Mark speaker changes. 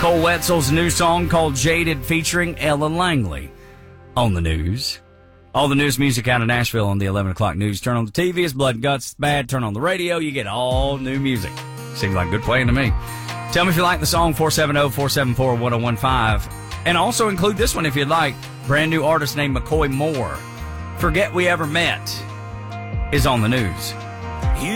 Speaker 1: Nicole Wetzel's new song called Jaded featuring Ellen Langley on the news. All the news music out of Nashville on the 11 o'clock news. Turn on the TV, it's blood and guts. Bad. Turn on the radio, you get all new music. Seems like good playing to me. Tell me if you like the song, 470-474-1015. And also include this one if you'd like. Brand new artist named McCoy Moore. Forget We Ever Met is on the news.